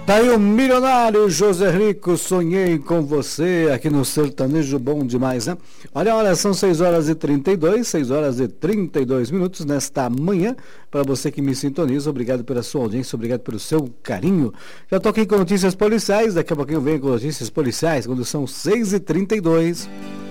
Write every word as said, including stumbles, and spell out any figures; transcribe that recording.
Tá aí o milionário José Rico, sonhei com você, aqui no Sertanejo Bom Demais, né? Olha, olha, são seis horas e trinta e dois, seis horas e trinta e dois minutos nesta manhã. Para você que me sintoniza, obrigado pela sua audiência, obrigado pelo seu carinho. Já tô aqui com notícias policiais, daqui a pouquinho eu venho com notícias policiais, quando são seis e trinta e dois.